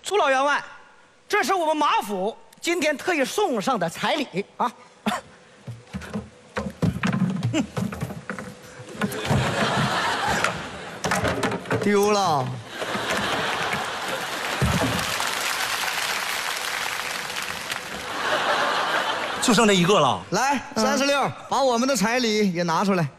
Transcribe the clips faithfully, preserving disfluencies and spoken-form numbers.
朱老员外，这是我们马府今天特意送上的彩礼啊。嗯、 丢了。 就剩这一个了。 来，三十六，把我们的彩礼也拿出来。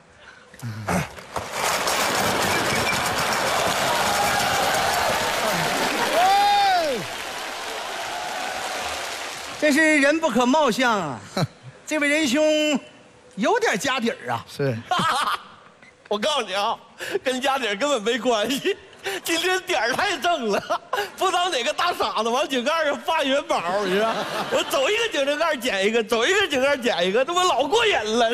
真是人不可貌相啊！这位仁兄有点家底儿啊。 是。 我告诉你啊，跟家底儿根本没关系。今天点儿太正了，不知道哪个大傻子往井盖上发元宝，你说我走一个井盖捡一个，走一个井盖捡一个，这不老过瘾了？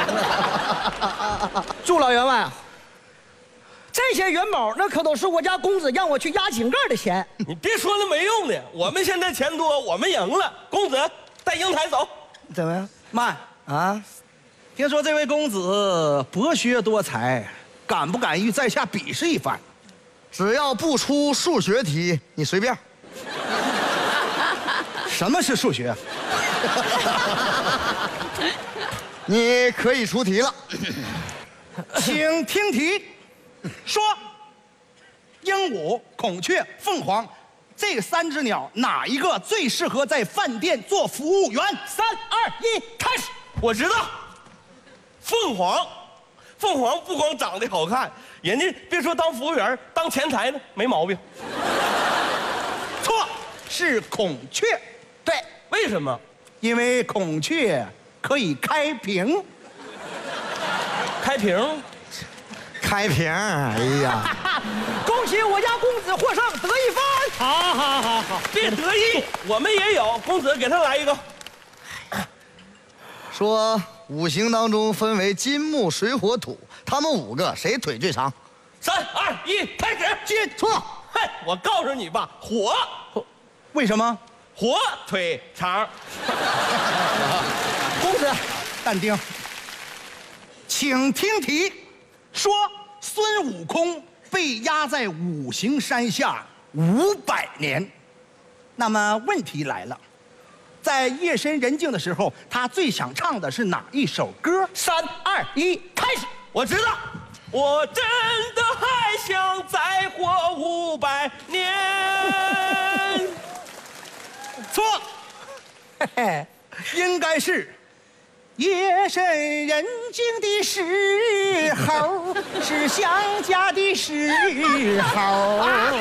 朱老员外，这些元宝那可都是我家公子让我去压井盖的钱。 你别说那没用的，我们现在钱多，我们赢了。公子带英台走， 怎么样？慢啊！听说这位公子博学多才，敢不敢与在下比试一番？ 只要不出数学题，你随便。 什么是数学？ 你可以出题了， 请听题。说，鹦鹉、孔雀、凤凰这三只鸟哪一个最适合在饭店做服务员？ 三二一，开始！ 我知道，凤凰，凤凰不光长得好看，人家别说当服务员，当前台呢没毛病。 错，是孔雀。 对， 为什么？ 因为孔雀可以开屏。 开屏。 开屏！哎呀， 恭喜我家公子获胜，得一分。 好，好，好，好，别得意，我们也有。公子给他来一个。 说五行当中分为金木水火土，他们五个谁腿最长？ 三二一，开始。 进错。 嘿，我告诉你吧，火， 为什么？ 火腿肠。 公子，淡定。请听题。说孙悟空被压在五行山下五百年，那么问题来了，在夜深人静的时候，他最想唱的是哪一首歌？ 三二一，开始！ 我知道，我真的还想再活五百年。 错，嘿嘿，应该是。夜深人静的时候，是想家的时候。